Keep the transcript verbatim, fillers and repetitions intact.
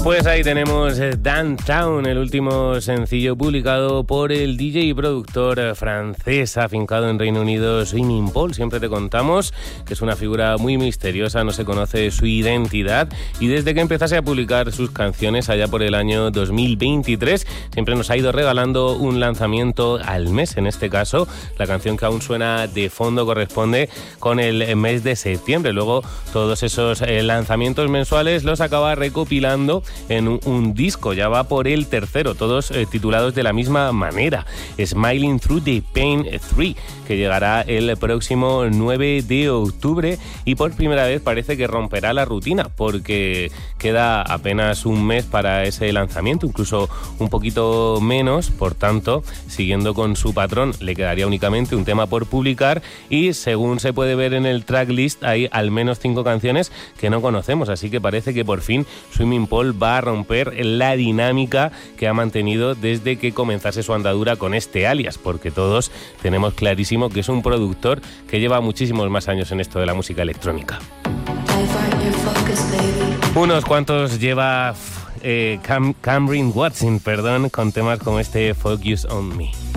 Pues ahí tenemos Downtown, el último sencillo publicado por el D J y productor francés afincado en Reino Unido, Swimming Paul. Siempre te contamos que es una figura muy misteriosa, no se conoce su identidad y desde que empezase a publicar sus canciones allá por el año dos mil veintitrés siempre nos ha ido regalando un lanzamiento al mes. En este caso, la canción que aún suena de fondo corresponde con el mes de septiembre. Luego, todos esos eh, lanzamientos mensuales los acaba recopilando en un, un disco, ya va por el tercero, todos eh, titulados de la misma manera, Smiling Through the Pain tres, que llegará el próximo nueve de octubre y por primera vez parece que romperá la rutina porque queda apenas un mes para ese lanzamiento, incluso un poquito menos, por tanto, siguiendo con su patrón, le quedaría únicamente un tema por publicar y según se puede ver en el tracklist hay al menos cinco canciones que no conocemos, así que parece que por fin Swimming Paul va a romper la dinámica que ha mantenido desde que comenzase su andadura con este alias, porque todos tenemos clarísimo que es un productor que lleva muchísimos más años en esto de la música electrónica. Unos cuantos lleva eh, Cam- Cameron Watson, perdón, con temas como este Focus on Me.